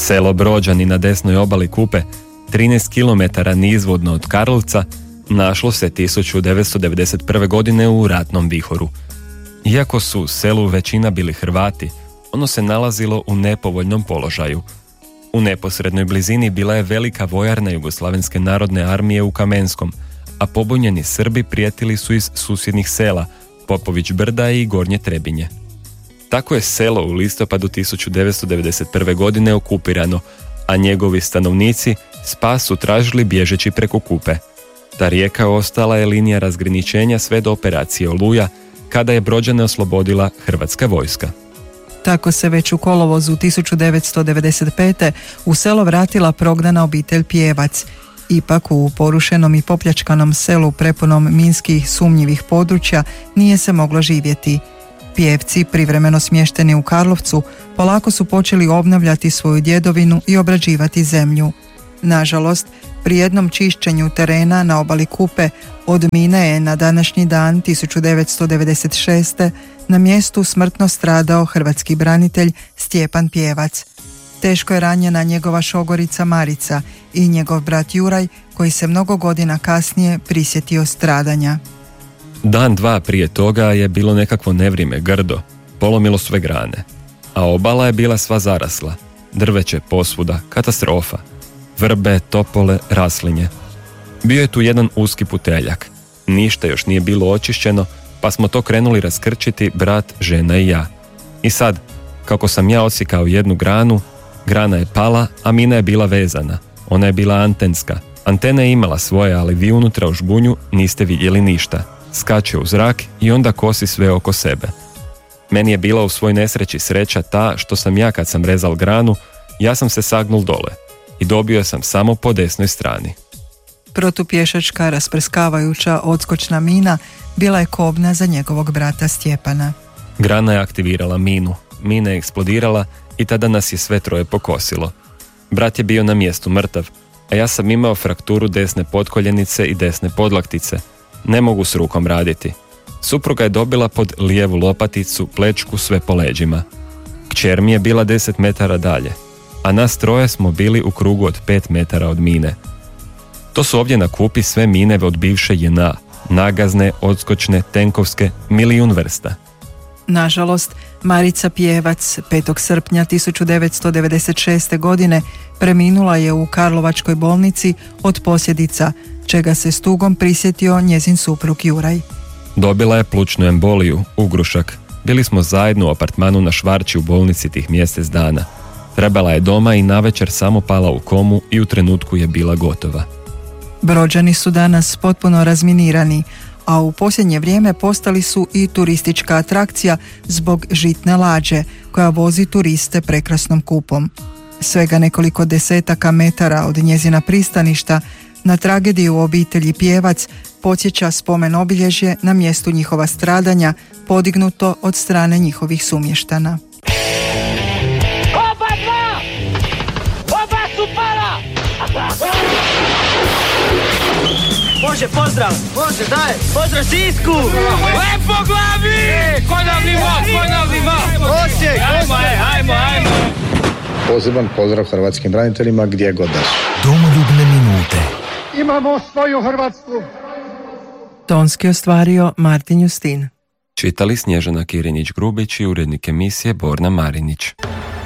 Selo Brođani na desnoj obali Kupe, 13 km nizvodno od Karlovca, našlo se 1991. godine u ratnom vihoru. Iako su u selu većina bili Hrvati, ono se nalazilo u nepovoljnom položaju. U neposrednoj blizini bila je velika vojarna Jugoslavenske narodne armije u Kamenskom, a pobunjeni Srbi prijetili su iz susjednih sela, Popović Brda i Gornje Trebinje. Tako je selo u listopadu 1991. godine okupirano, a njegovi stanovnici spas su tražili bježeći preko Kupe. Ta rijeka ostala je linija razgraničenja sve do operacije Oluja, kada je Brođane oslobodila hrvatska vojska. Tako se već u kolovozu 1995. u selo vratila prognana obitelj Pjevac. Ipak u porušenom i popljačkanom selu prepunom minskih sumnjivih područja nije se moglo živjeti. Pjevci, privremeno smješteni u Karlovcu, polako su počeli obnavljati svoju djedovinu i obrađivati zemlju. Nažalost, pri jednom čišćenju terena na obali Kupe od mine je na današnji dan 1996. na mjestu smrtno stradao hrvatski branitelj Stjepan Pjevac. Teško je ranjena njegova šogorica Marica i njegov brat Juraj, koji se mnogo godina kasnije prisjetio stradanja. Dan dva prije toga je bilo nekakvo nevrijeme grdo, polomilo sve grane, a obala je bila sva zarasla, drveće posvuda, katastrofa, vrbe, topole, raslinje. Bio je tu jedan uski puteljak, ništa još nije bilo očišćeno, pa smo to krenuli raskrčiti brat, žena i ja. I sad, kako sam ja odsjekao jednu granu, grana je pala, a mina je bila vezana. Ona je bila antenska. Antena je imala svoje, ali vi unutra u žbunju niste vidjeli ništa. Skače u zrak i onda kosi sve oko sebe. Meni je bila u svoj nesreći sreća ta što sam ja kad sam rezal granu, ja sam se sagnul dole i dobio sam samo po desnoj strani. Protupješačka rasprskavajuća odskočna mina bila je kobna za njegovog brata Stjepana. Grana je aktivirala minu, mina je eksplodirala i tada nas je sve troje pokosilo. Brat je bio na mjestu mrtav, a ja sam imao frakturu desne potkoljenice i desne podlaktice. Ne mogu s rukom raditi. Supruga je dobila pod lijevu lopaticu, plečku, sve po leđima. Kćer mi je bila 10 metara dalje, a nas troje smo bili u krugu od 5 metara od mine. To su ovdje na Kupi sve mine od bivše JNA, nagazne, odskočne, tenkovske, milijun vrsta. Nažalost, Marica Pjevac 5. srpnja 1996. godine preminula je u Karlovačkoj bolnici od posljedica, čega se s tugom prisjetio njezin suprug Juraj. Dobila je plućnu emboliju, ugrušak. Bili smo zajedno u apartmanu na Švarči u bolnici tih mjesec dana. Trebala je doma i navečer samo pala u komu i u trenutku je bila gotova. Brođani su danas potpuno razminirani, a u posljednje vrijeme postali su i turistička atrakcija zbog žitne lađe koja vozi turiste prekrasnom Kupom. Svega nekoliko desetaka metara od njezina pristaništa na tragediju obitelji Pjevac podsjeća spomen obilježje na mjestu njihova stradanja podignuto od strane njihovih sumještana. Oba dva! Oba su pala! Može, pozdrav! Može, daj! Pozdrav Sisku! Lepo glavi! Ko nam nima? Osijek! Ajmo! Poseban pozdrav hrvatskim braniteljima gdje god da su. Domoljubne minute. Imamo svoju Hrvatsku. Tonski ostvario Martin Justin. Čitali Snježana Kirinjić-Grubić i urednik emisije Borna Marinić.